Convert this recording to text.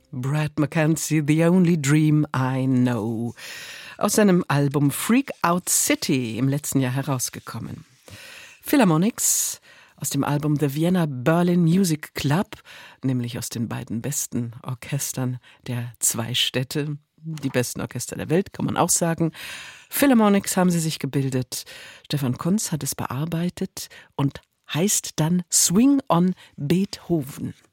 Brad Mackenzie, The Only Dream I Know. Aus seinem Album Freak Out City im letzten Jahr herausgekommen. Philharmonics aus dem Album The Vienna Berlin Music Club, nämlich aus den beiden besten Orchestern der zwei Städte. Die besten Orchester der Welt, kann man auch sagen. Philharmonics haben sie sich gebildet. Stefan Kunz hat es bearbeitet und heißt dann Swing on Beethoven.